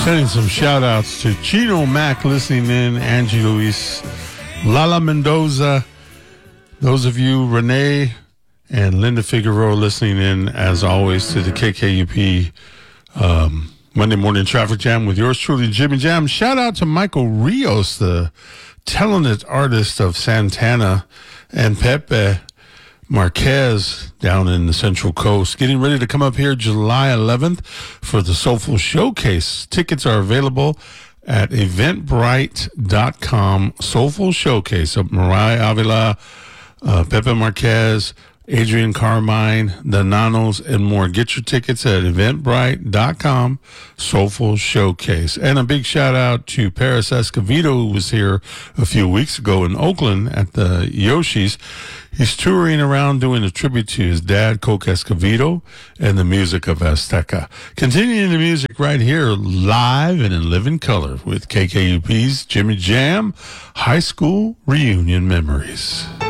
Sending some shout outs to Chino Mac listening in, Angie Luis, Lala Mendoza, those of you, Renee and Linda Figueroa listening in, as always, to the KKUP Monday Morning Traffic Jam with yours truly, Jimmy Jam. Shout out to Michael Rios, the talented artist of Santana, and Pepe Marquez down in the Central Coast, getting ready to come up here July 11th for the Soulful Showcase. Tickets are available at eventbrite.com. Soulful Showcase of Mariah Avila, Pepe Marquez, Adrian Carmine, the Nanos, and more. Get your tickets at eventbrite.com. Soulful Showcase. And a big shout out to Paris Escovedo, who was here a few weeks ago in Oakland at the Yoshi's. He's touring around doing a tribute to his dad, Coke Escovedo, and the music of Azteca. Continuing the music right here, live and in living color with KKUP's Jimmy Jam, High School Reunion Memories.